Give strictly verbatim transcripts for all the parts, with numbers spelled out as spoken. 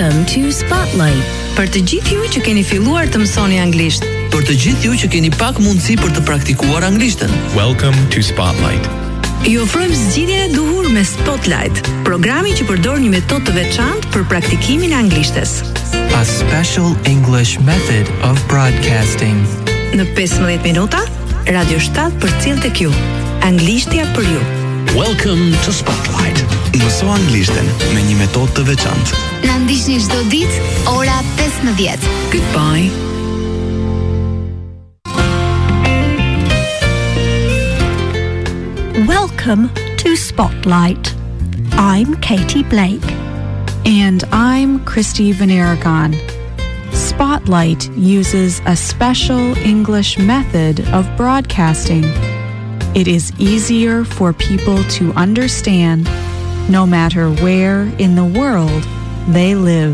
Welcome to Spotlight. Për të gjithë ju që keni filluar të mësoni anglisht, për të gjithë ju që keni pak mundësi për të praktikuar anglishtën. Welcome to Spotlight. Ju ofrojmë zgjidhjen e duhur me Spotlight, programi që përdor një metodë të veçantë për praktikimin e anglishtes. A special English method of broadcasting. Në pesëmbëdhjetë minuta, Radio shtat përcjell tek ju. Anglishtja për ju. Welcome to Spotlight. Mëso anglishten me një metodë të veçantë. Na ndiqni çdo ditë ora pesëmbëdhjetë. Goodbye. Welcome to Spotlight. I'm Katie Blake. And I'm Christy Van Aragon. Spotlight uses a special English method of broadcasting. It is easier for people to understand no matter where in the world they live.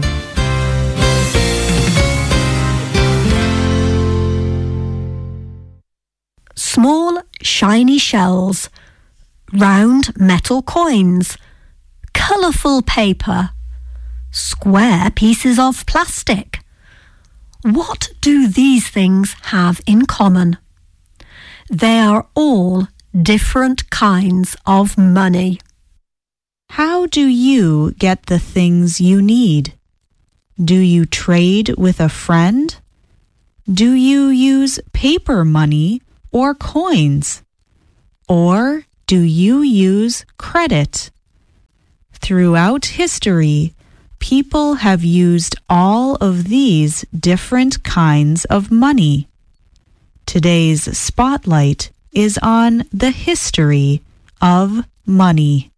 Small, shiny shells, round metal coins, colourful paper, square pieces of plastic. What do these things have in common? They are all different kinds of money. How do you get the things you need? Do you trade with a friend? Do you use paper money or coins? Or do you use credit? Throughout history, people have used all of these different kinds of money. Today's spotlight is on the history of money.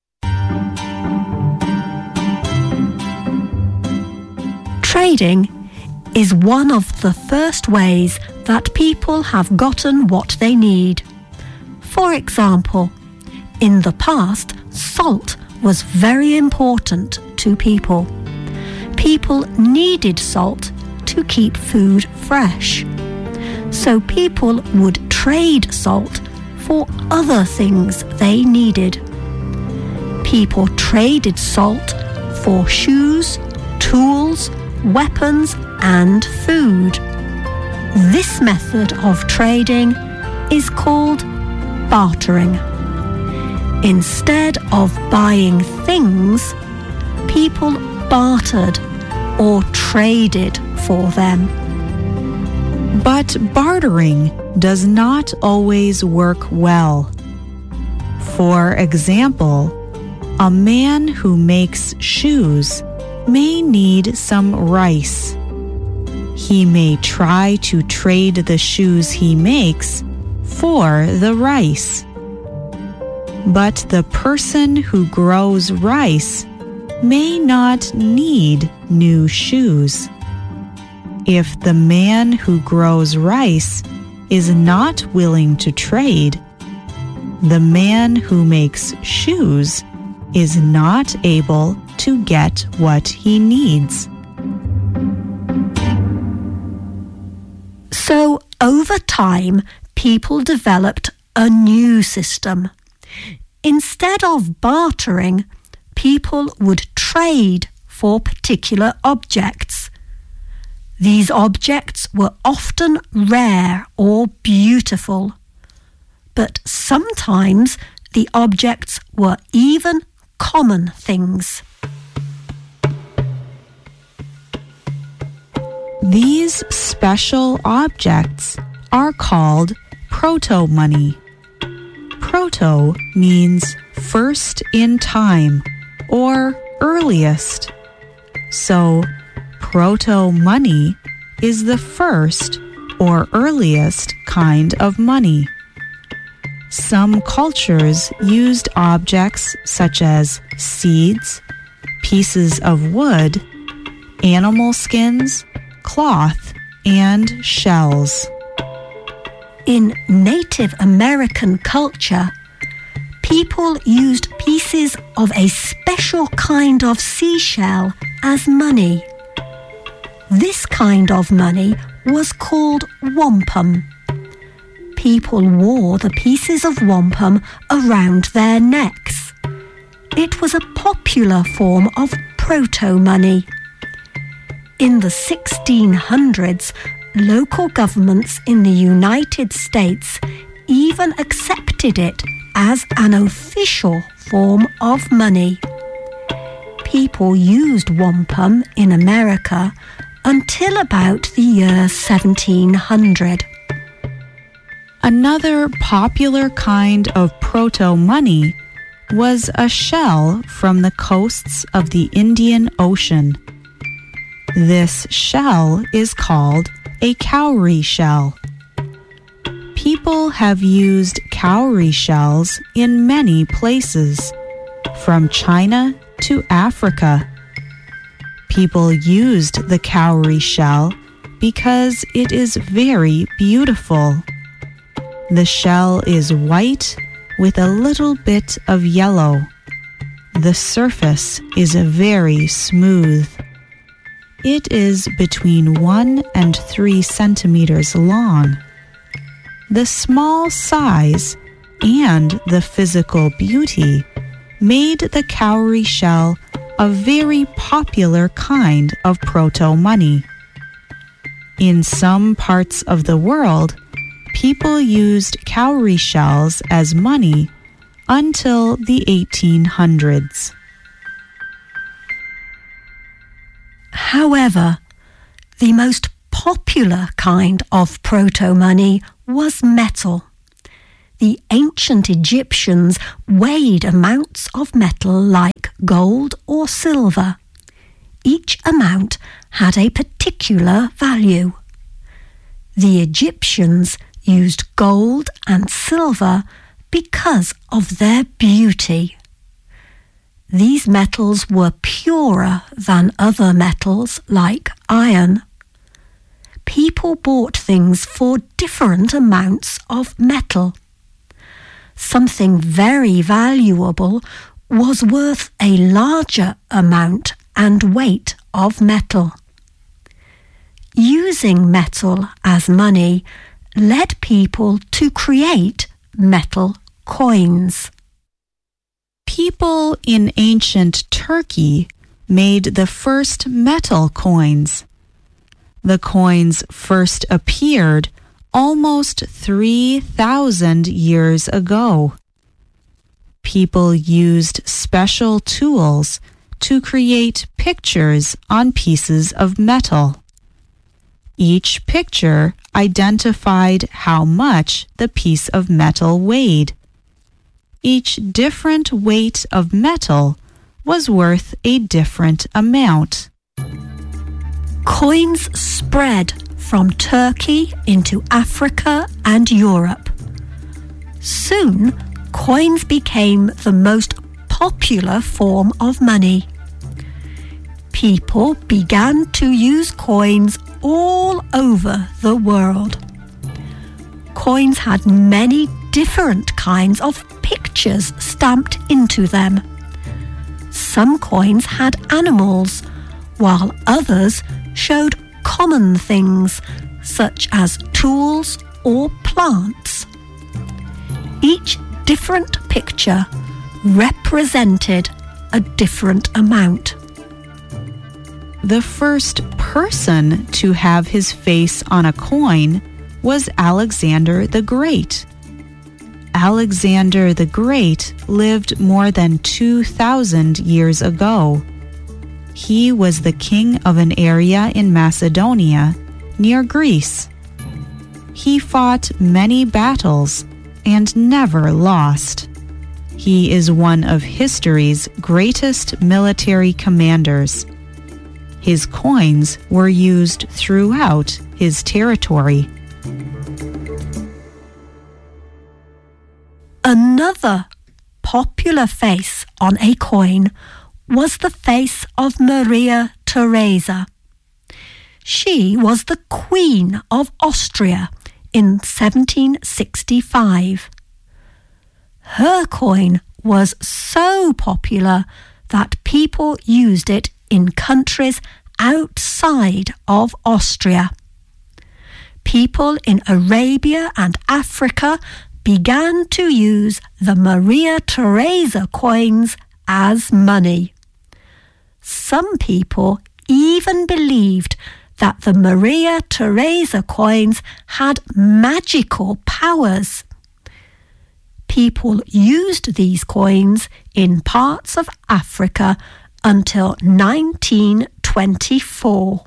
Trading is one of the first ways that people have gotten what they need. For example, in the past, salt was very important to people. People needed salt to keep food fresh. So people would trade salt for other things they needed. People traded salt for shoes, tools, weapons, and food. This method of trading is called bartering. Instead of buying things, people bartered or traded for them. But bartering does not always work well. For example, a man who makes shoes may need some rice. He may try to trade the shoes he makes for the rice. But the person who grows rice may not need new shoes. If the man who grows rice is not willing to trade, the man who makes shoes is not able to get what he needs. So, over time, people developed a new system. Instead of bartering, people would trade for particular objects. These objects were often rare or beautiful, but sometimes the objects were even common things. These special objects are called proto-money. Proto means first in time or earliest. So, proto-money is the first or earliest kind of money. Some cultures used objects such as seeds, pieces of wood, animal skins, cloth, and shells. In Native American culture, people used pieces of a special kind of seashell as money. This kind of money was called wampum. People wore the pieces of wampum around their necks. It was a popular form of proto-money. In the sixteen hundreds, local governments in the United States even accepted it as an official form of money. People used wampum in America until about the year seventeen hundred. Another popular kind of proto-money was a shell from the coasts of the Indian Ocean. This shell is called a cowrie shell. People have used cowrie shells in many places, from China to Africa. People used the cowrie shell because it is very beautiful. The shell is white with a little bit of yellow. The surface is very smooth. It is between one and three centimeters long. The small size and the physical beauty made the cowrie shell a very popular kind of proto-money. In some parts of the world, people used cowrie shells as money until the eighteen hundreds. However, the most popular kind of proto-money was metal. The ancient Egyptians weighed amounts of metal like gold or silver. Each amount had a particular value. The Egyptians used gold and silver because of their beauty. These metals were purer than other metals like iron. People bought things for different amounts of metal. Something very valuable was worth a larger amount and weight of metal. Using metal as money led people to create metal coins. People in ancient Turkey made the first metal coins. The coins first appeared almost three thousand years ago. People used special tools to create pictures on pieces of metal. Each picture identified how much the piece of metal weighed. Each different weight of metal was worth a different amount. Coins spread from Turkey into Africa and Europe. Soon, coins became the most popular form of money. People began to use coins all over the world. Coins had many different kinds of pictures stamped into them. Some coins had animals, while others showed common things such as tools or plants. Each different picture represented a different amount. The first person to have his face on a coin was Alexander the Great. Alexander the Great lived more than two thousand years ago. He was the king of an area in Macedonia, near Greece. He fought many battles and never lost. He is one of history's greatest military commanders. His coins were used throughout his territory. Another popular face on a coin was the face of Maria Theresa. She was the Queen of Austria in seventeen sixty-five. Her coin was so popular that people used it in countries outside of Austria. People in Arabia and Africa began to use the Maria Theresa coins as money. Some people even believed that the Maria Theresa coins had magical powers. People used these coins in parts of Africa until nineteen twenty-four.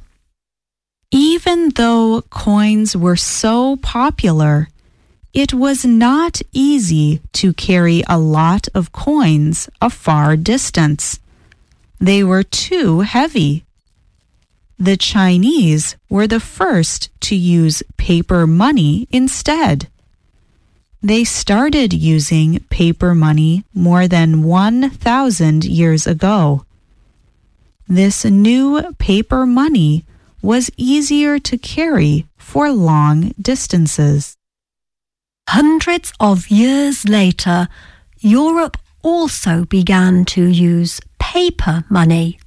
Even though coins were so popular, it was not easy to carry a lot of coins a far distance. They were too heavy. The Chinese were the first to use paper money instead. They started using paper money more than one thousand years ago. This new paper money was easier to carry for long distances. Hundreds of years later, Europe also began to use paper money.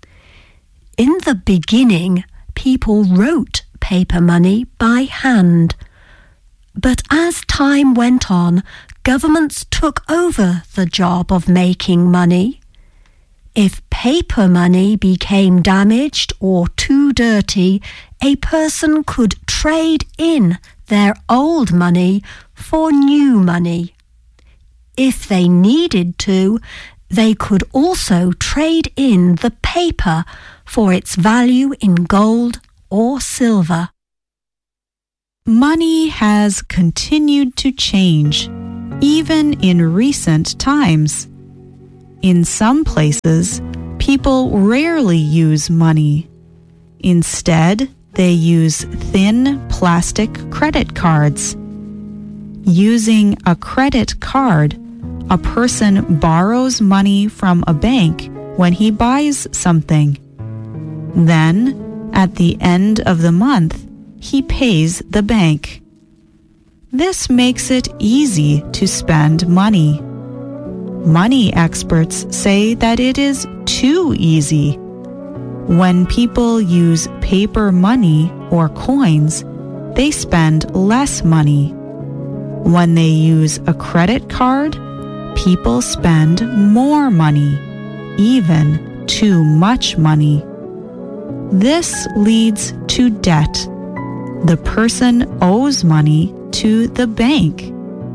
In the beginning, people wrote paper money by hand. But as time went on, governments took over the job of making money. If paper money became damaged or too dirty, a person could trade in their old money for new money. If they needed to, they could also trade in the paper for its value in gold or silver. Money has continued to change, even in recent times. In some places, people rarely use money. Instead, they use thin plastic credit cards. Using a credit card, a person borrows money from a bank when he buys something. Then, at the end of the month, he pays the bank. This makes it easy to spend money. Money experts say that it is too easy. When people use paper money or coins, they spend less money. When they use a credit card, people spend more money, even too much money. This leads to debt. The person owes money to the bank.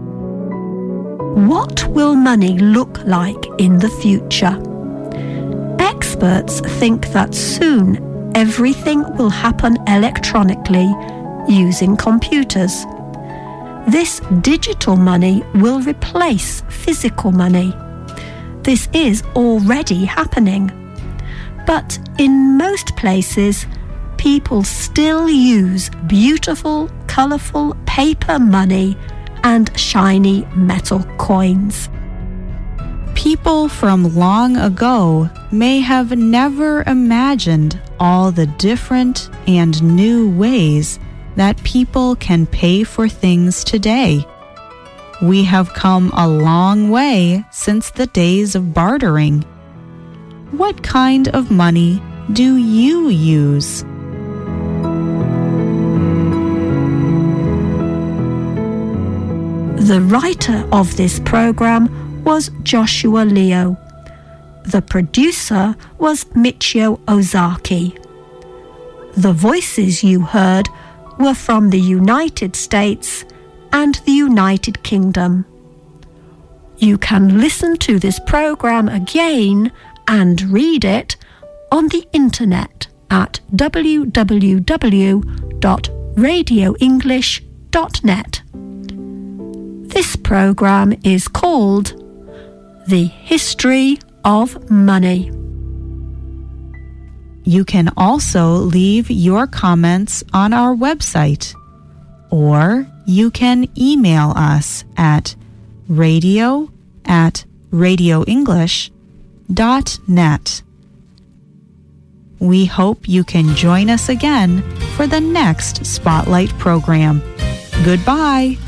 What will money look like in the future? Experts think that soon everything will happen electronically using computers. This digital money will replace physical money. This is already happening. But in most places, people still use beautiful, colourful paper money and shiny metal coins. People from long ago may have never imagined all the different and new ways that people can pay for things today. We have come a long way since the days of bartering. What kind of money do you use? The writer of this program was Joshua Leo. The producer was Michio Ozaki. The voices you heard were from the United States and the United Kingdom. You can listen to this program again and read it on the internet at w w w dot radio english dot net. This program is called The History of Money. You can also leave your comments on our website, or you can email us at radio at radio english dot net. We hope you can join us again for the next Spotlight program. Goodbye.